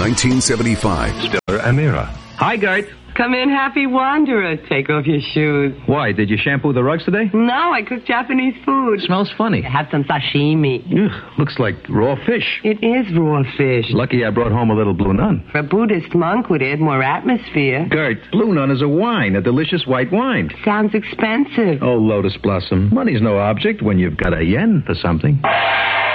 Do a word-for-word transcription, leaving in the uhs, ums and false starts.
nineteen seventy-five. Stella Amira. Hi, Gert. Come in, happy wanderer. Take off your shoes. Why, did you shampoo the rugs today? No, I cooked Japanese food. Smells funny. Have some sashimi. Ugh, looks like raw fish. It is raw fish. Lucky I brought home a little Blue Nun. For a Buddhist monk would add more atmosphere. Gert, Blue Nun is a wine, a delicious white wine. Sounds expensive. Oh, Lotus Blossom, money's no object when you've got a yen for something.